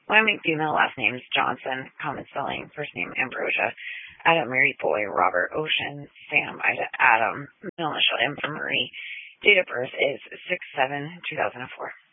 Wyoming female, last name is Johnson, common spelling, first name Ambrosia. Adam, Mary, boy, Robert, Ocean, Sam, Ida, Adam, Michelle, M for Marie. Date of birth is 6/7/2004.